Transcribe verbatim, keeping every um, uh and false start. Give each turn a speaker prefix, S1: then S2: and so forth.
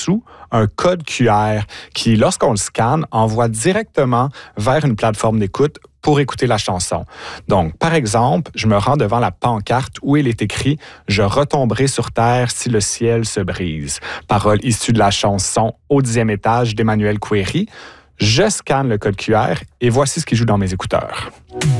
S1: dessous un code Q R qui, lorsqu'on le scanne, envoie directement vers une plateforme d'écoute pour écouter la chanson. Donc, par exemple, je me rends devant la pancarte où il est écrit « Je retomberai sur terre si le ciel se brise ». Parole issue de la chanson « Au dixième étage » d'Emmanuel Couéry. Je scanne le code Q R et voici ce qui joue dans mes écouteurs.